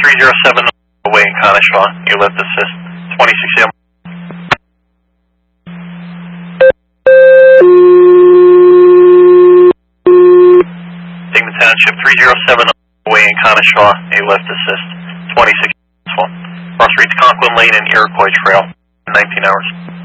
307 away in Conishaw. Your lift assist. 26 AM. Digman Township 307 away in Conishaw. A lift assist. 26 AM. Cross Reeds Conklin Lane and Iroquois Trail. 19 hours.